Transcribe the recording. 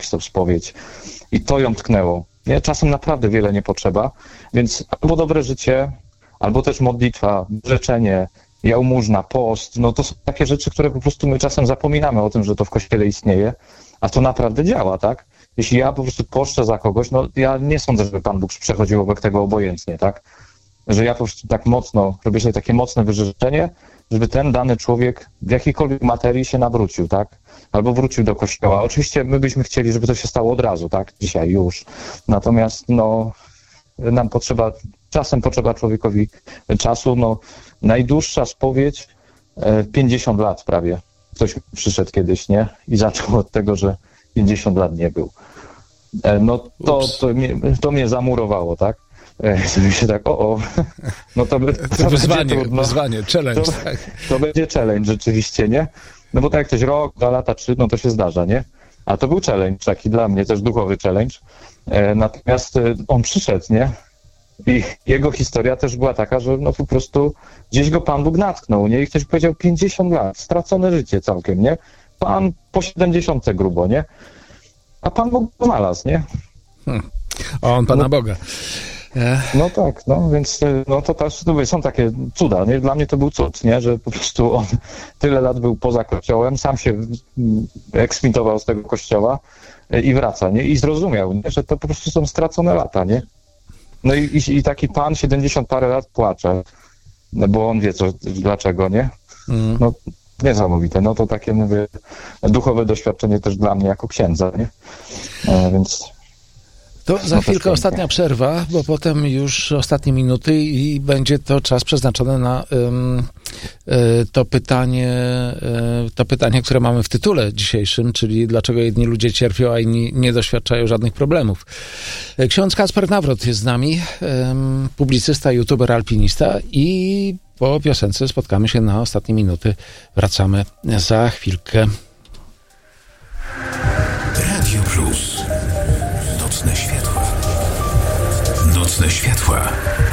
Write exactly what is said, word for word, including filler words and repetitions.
jakiś tam spowiedź i to ją tknęło. Nie? Czasem naprawdę wiele nie potrzeba, więc albo dobre życie, albo też modlitwa, rzeczenie, jałmużna, post, no to są takie rzeczy, które po prostu my czasem zapominamy o tym, że to w Kościele istnieje, a to naprawdę działa, tak? Jeśli ja po prostu poszczę za kogoś, no ja nie sądzę, żeby Pan Bóg przechodził obok tego obojętnie, tak? Że ja po prostu tak mocno, robię sobie takie mocne wyrzeczenie, żeby ten dany człowiek w jakiejkolwiek materii się nawrócił, tak? Albo wrócił do Kościoła. Oczywiście my byśmy chcieli, żeby to się stało od razu, tak? Dzisiaj już. Natomiast, no, nam potrzeba, czasem potrzeba człowiekowi czasu, no, najdłuższa spowiedź, pięćdziesiąt lat prawie. Ktoś przyszedł kiedyś, nie? I zaczął od tego, że pięćdziesiąt lat nie był. No to, to, mnie, to mnie zamurowało, tak? Sobie się tak, o, o, no to, by, to wyzwanie, wyzwanie, challenge. To, tak. to będzie challenge rzeczywiście, nie? No bo tak jak ktoś rok, dwa lata, trzy, no to się zdarza, nie? A to był challenge, taki dla mnie też duchowy challenge. E, natomiast e, on przyszedł, nie? I jego historia też była taka, że no po prostu gdzieś go Pan Bóg natknął, nie? I ktoś powiedział pięćdziesiąt lat, stracone życie całkiem, nie? Pan po siedemdziesiątce grubo, nie? A Pan Bóg go znalazł, nie? Hmm. O, on Pana no, Boga. No tak, no więc no to też to są takie cuda, nie? Dla mnie to był cud, nie? Że po prostu on tyle lat był poza kościołem, sam się eksmitował z tego kościoła i wraca, nie? I zrozumiał, nie? Że to po prostu są stracone lata, nie? No i, i, i taki pan siedemdziesiąt parę lat płacze, no bo on wie co, dlaczego, nie? Mm. No niesamowite, no to takie, mówię, duchowe doświadczenie też dla mnie jako księdza, nie? E, więc... To za chwilkę ostatnia przerwa, bo potem już ostatnie minuty i będzie to czas przeznaczony na um, y, to pytanie, y, to pytanie, które mamy w tytule dzisiejszym, czyli dlaczego jedni ludzie cierpią, a inni nie doświadczają żadnych problemów. Ksiądz Kacper Nawrot jest z nami, um, publicysta, youtuber, alpinista i po piosence spotkamy się na ostatnie minuty. Wracamy za chwilkę. Radio Plus. Nocne światła. Nocne światła.